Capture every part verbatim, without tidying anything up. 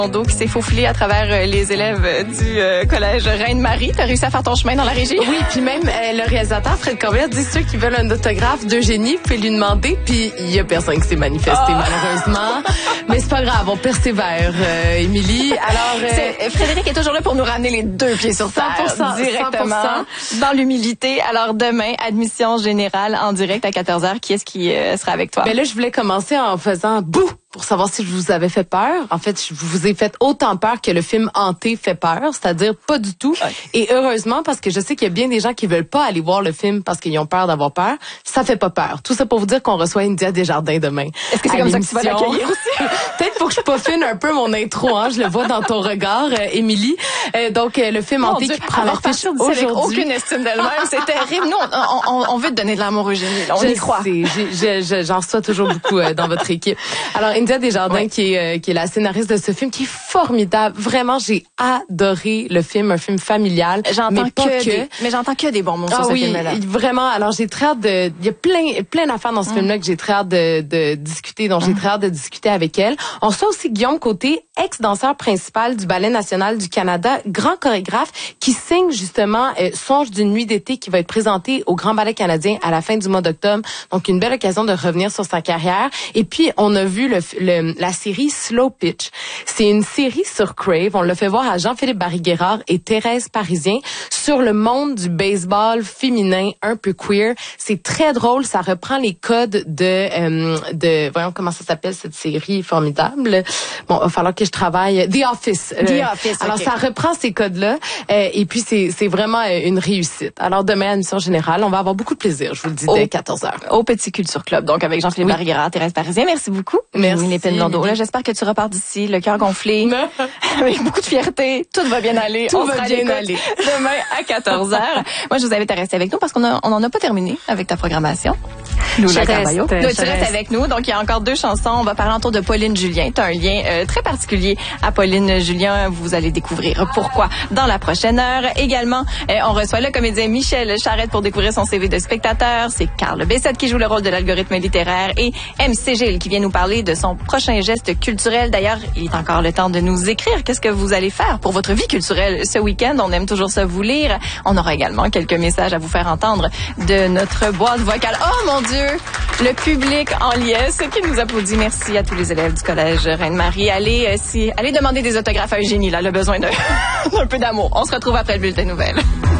Dos qui s'est faufilé à travers les élèves du euh, collège Reine-Marie. T'as réussi à faire ton chemin dans la régie? Oui, puis même euh, le réalisateur Fred Corbière dit ceux qui veulent un autographe d'Eugénie, vous pouvez lui demander, puis il y a personne qui s'est manifesté oh. malheureusement. Mais c'est pas grave, on persévère, euh, Émilie. Alors, euh, c'est, Frédéric est toujours là pour nous ramener les deux pieds sur terre, cent pour cent, directement, cent pour cent. Dans l'humilité. Alors demain, admission générale en direct à quatorze heures. Qui est-ce qui euh, sera avec toi? Ben là, je voulais commencer en faisant bouh pour savoir si je vous avais fait peur. En fait, je vous ai fait autant peur que le film Hanté fait peur, c'est-à-dire pas du tout. Ouais. Et heureusement, parce que je sais qu'il y a bien des gens qui veulent pas aller voir le film parce qu'ils ont peur d'avoir peur. Ça fait pas peur. Tout ça pour vous dire qu'on reçoit India Desjardins demain. Est-ce que c'est comme l'émission. Ça que tu vas l'accueillir aussi? Peut-être faut que je peaufine un peu mon intro, hein. Je le vois dans ton regard, euh, Émilie. Euh, donc, euh, le film Hanté qui prend l'affiche aujourd'hui. Avec aucune estime d'elle-même. C'est terrible. Nous, on, on, on veut te donner de l'amour, Eugénie. On je y croit. Sais, je, je, j'en reçois toujours beaucoup euh, dans votre équipe. Alors, India Desjardins, ouais. qui est, euh, qui est la scénariste de ce film, qui est formidable. Vraiment, j'ai adoré le film, un film familial. J'entends mais pas que, que. Des, mais j'entends que des bons mots ah sur oui, ce film-là. Vraiment. Alors, j'ai très hâte de, il y a plein, plein d'affaires dans ce mm. film-là que j'ai très hâte de, de discuter, dont mm. j'ai très hâte de discuter avec elle. On reçoit aussi Guillaume Côté, ex-danseur principal du Ballet national du Canada, grand chorégraphe, qui signe justement euh, Songe d'une nuit d'été qui va être présenté au Grand Ballet canadien à la fin du mois d'octobre. Donc, une belle occasion de revenir sur sa carrière. Et puis, on a vu le, le, la série Slow Pitch. C'est une série sur Crave. On l'a fait voir à Jean-Philippe Barry-Guerrard et Thérèse Parisien sur le monde du baseball féminin un peu queer. C'est très drôle. Ça reprend les codes de, euh, de, voyons comment ça s'appelle cette série formidable. Bon, il va falloir que je travaille. The Office. The euh, Office. Alors, okay. ça reprend ces codes-là. Euh, et puis, c'est, c'est vraiment une réussite. Alors, demain, à l'émission générale, on va avoir beaucoup de plaisir. Je vous le dis, dès quatorze heures. Au Petit Culture Club. Donc, avec Jean-Philippe oui. Barry-Guerrard, Thérèse Parisien. Merci beaucoup. Merci. Les peines d'Ando. Là, j'espère que tu repars d'ici, le cœur gonflé, avec beaucoup de fierté. Tout va bien aller. Tout on va bien aller. Demain à quatorze heures. Moi, je vous invite à rester avec nous parce qu'on a, on en a pas terminé avec ta programmation. Nous, je reste, Donc, tu restes reste. avec nous. Donc, il y a encore deux chansons. On va parler autour de Pauline Julien. Tu as un lien euh, très particulier à Pauline Julien. Vous allez découvrir pourquoi dans la prochaine heure. Également, euh, on reçoit le comédien Michel Charette pour découvrir son C V de spectateur. C'est Carl Bessette qui joue le rôle de l'algorithme littéraire et M C Gilles qui vient nous parler de son prochain geste culturel. D'ailleurs, il est encore le temps de nous écrire. Qu'est-ce que vous allez faire pour votre vie culturelle ce week-end? On aime toujours ça vous lire. On aura également quelques messages à vous faire entendre de notre boîte vocale. Oh mon Dieu! Le public en liesse qui nous applaudit. Merci à tous les élèves du collège Reine-Marie. Allez, euh, si, allez demander des autographes à Eugénie, là, elle a besoin d'un, d'un peu d'amour. On se retrouve après le bulletin nouvelles.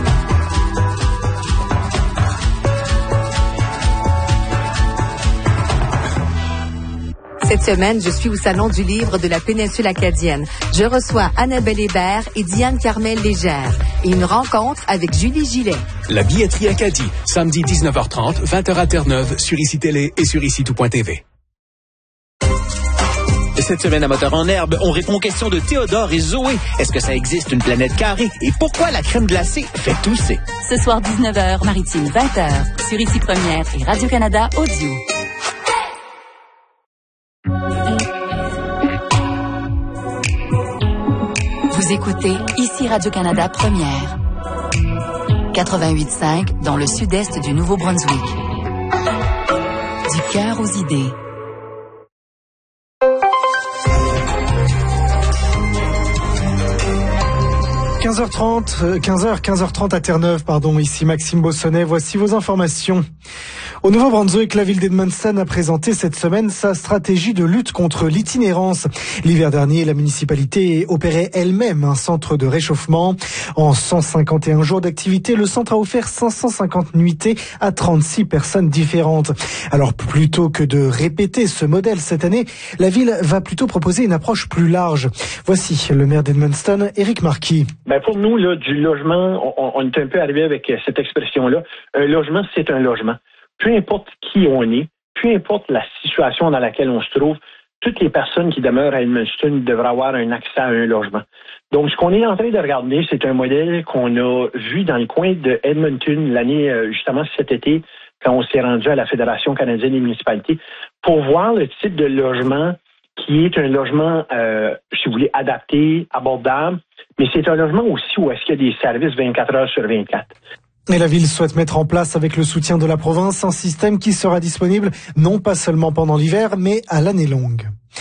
Cette semaine, je suis au Salon du livre de la péninsule acadienne. Je reçois Annabelle Hébert et Diane Carmel Légère et une rencontre avec Julie Gillet. La billetterie Acadie, samedi dix-neuf heures trente, vingt heures à Terre-Neuve, sur Ici Télé et sur ici tout point t v. Cette semaine à Moteur en herbe, on répond aux questions de Théodore et Zoé. Est-ce que ça existe une planète carrée? Et pourquoi la crème glacée fait tousser? Ce soir, dix-neuf heures, Maritime, vingt heures, sur Ici Première et Radio-Canada Audio. Vous écoutez Ici Radio-Canada Première. quatre-vingt-huit virgule cinq dans le sud-est du Nouveau-Brunswick. Du cœur aux idées. quinze heures trente, quinze heures, quinze heures trente à Terre-Neuve, pardon, ici Maxime Beaussonnet, voici vos informations. Au Nouveau-Brunswick, la ville d'Edmundston a présenté cette semaine sa stratégie de lutte contre l'itinérance. L'hiver dernier, la municipalité opérait elle-même un centre de réchauffement. En cent cinquante et un jours d'activité, le centre a offert cinq cent cinquante nuitées à trente-six personnes différentes. Alors, plutôt que de répéter ce modèle cette année, la ville va plutôt proposer une approche plus large. Voici le maire d'Edmundston, Éric Marquis. Ben pour nous, là, du logement, on, on est un peu arrivé avec cette expression-là. Un logement, c'est un logement. Peu importe qui on est, peu importe la situation dans laquelle on se trouve, toutes les personnes qui demeurent à Edmundston devraient avoir un accès à un logement. Donc, ce qu'on est en train de regarder, c'est un modèle qu'on a vu dans le coin de Edmonton l'année, justement cet été, quand on s'est rendu à la Fédération canadienne des municipalités, pour voir le type de logement qui est un logement, euh, si vous voulez, adapté, abordable, mais c'est un logement aussi où est-ce qu'il y a des services vingt-quatre heures sur vingt-quatre. Et la ville souhaite mettre en place, avec le soutien de la province, un système qui sera disponible non pas seulement pendant l'hiver, mais à l'année longue.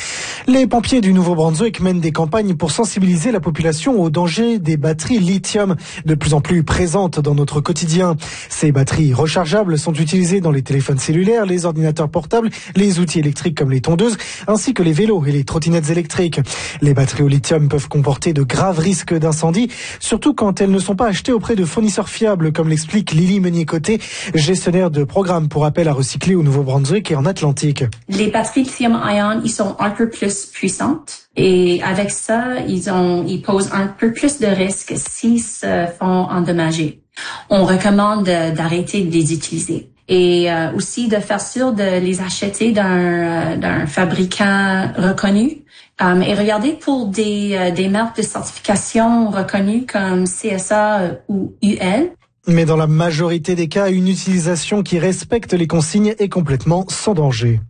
Les pompiers du Nouveau-Brunswick mènent des campagnes pour sensibiliser la population aux dangers des batteries lithium, de plus en plus présentes dans notre quotidien. Ces batteries rechargeables sont utilisées dans les téléphones cellulaires, les ordinateurs portables, les outils électriques comme les tondeuses, ainsi que les vélos et les trottinettes électriques. Les batteries au lithium peuvent comporter de graves risques d'incendie, surtout quand elles ne sont pas achetées auprès de fournisseurs fiables, comme l'explique Lily Meunier-Côté, gestionnaire de programme pour appel à recycler au Nouveau-Brunswick et en Atlantique. Les batteries lithium-ion, ils sont un peu plus puissantes et avec ça, ils ont, ils posent un peu plus de risques s'ils se font endommager. On recommande d'arrêter de les utiliser et euh, aussi de faire sûr de les acheter d'un euh, d'un fabricant reconnu um, et regarder pour des euh, des marques de certification reconnues comme C S A ou U L. Mais dans la majorité des cas, une utilisation qui respecte les consignes est complètement sans danger.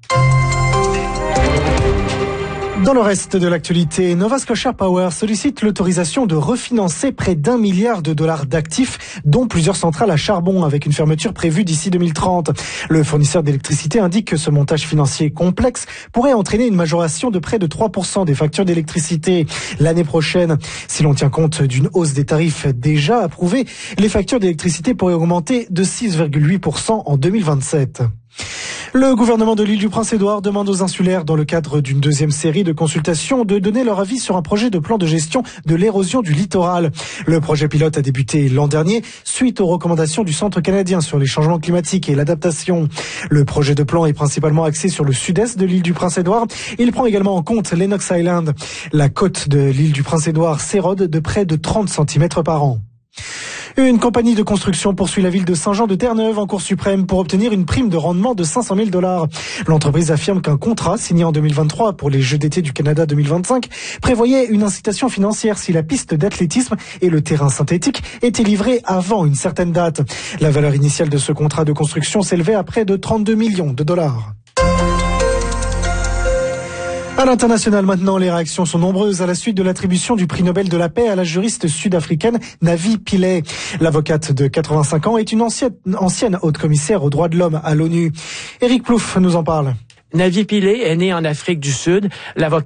Dans le reste de l'actualité, Nova Scotia Power sollicite l'autorisation de refinancer près d'un milliard de dollars d'actifs, dont plusieurs centrales à charbon, avec une fermeture prévue d'ici deux mille trente. Le fournisseur d'électricité indique que ce montage financier complexe pourrait entraîner une majoration de près de trois pour cent des factures d'électricité l'année prochaine. Si l'on tient compte d'une hausse des tarifs déjà approuvée, les factures d'électricité pourraient augmenter de six virgule huit pour cent en deux mille vingt-sept. Le gouvernement de l'île du Prince-Édouard demande aux insulaires, dans le cadre d'une deuxième série de consultations, de donner leur avis sur un projet de plan de gestion de l'érosion du littoral. Le projet pilote a débuté l'an dernier, suite aux recommandations du Centre canadien sur les changements climatiques et l'adaptation. Le projet de plan est principalement axé sur le sud-est de l'île du Prince-Édouard. Il prend également en compte Lennox Island. La côte de l'île du Prince-Édouard s'érode de près de trente centimètres par an. Une compagnie de construction poursuit la ville de Saint-Jean-de-Terre-Neuve en Cour suprême pour obtenir une prime de rendement de cinq cent mille dollars. L'entreprise affirme qu'un contrat signé en deux mille vingt-trois pour les Jeux d'été du Canada deux mille vingt-cinq prévoyait une incitation financière si la piste d'athlétisme et le terrain synthétique étaient livrés avant une certaine date. La valeur initiale de ce contrat de construction s'élevait à près de trente-deux millions de dollars. À l'international maintenant, les réactions sont nombreuses à la suite de l'attribution du prix Nobel de la paix à la juriste sud-africaine Navi Pillay. L'avocate de quatre-vingt-cinq ans est une ancienne, ancienne haute commissaire aux droits de l'homme à l'ONU. Éric Plouffe nous en parle. Navi Pillay est née en Afrique du Sud. L'avocate